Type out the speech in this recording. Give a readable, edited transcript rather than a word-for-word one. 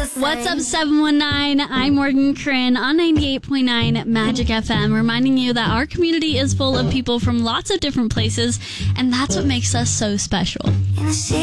What's up, 719? I'm Morgan Corinne on 98.9 Magic FM, reminding you that our community is full of people from lots of different places, and that's what makes us so special.